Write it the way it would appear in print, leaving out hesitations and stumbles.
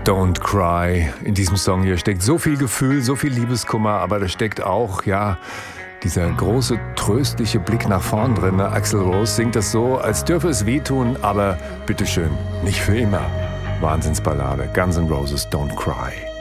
Don't Cry. In diesem Song hier steckt so viel Gefühl, so viel Liebeskummer, aber da steckt auch, ja, dieser große, tröstliche Blick nach vorn drin. Axl Rose singt das so, als dürfe es wehtun, aber bitteschön, nicht für immer. Wahnsinnsballade. Guns N' Roses, Don't Cry.